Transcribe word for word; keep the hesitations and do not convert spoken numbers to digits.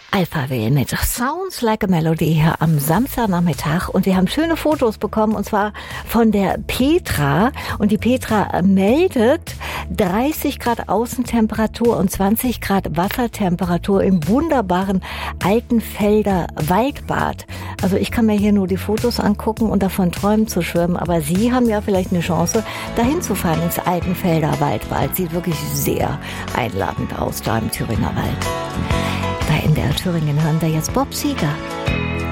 Alpha Whale mit Sounds Like a Melody hier am Samstagnachmittag und wir haben schöne Fotos bekommen und zwar von der Petra und die Petra meldet dreißig Grad Außentemperatur und zwanzig Grad Wassertemperatur im wunderbaren Altenfelder Waldbad. Also ich kann mir hier nur die Fotos angucken und davon träumen zu schwimmen, aber Sie haben ja vielleicht eine Chance, dahin zu fahren ins Altenfelder Waldbad. Sieht wirklich sehr einladend aus da im Thüringer Wald. Bei N D R Thüringen hören wir jetzt Bob Seger.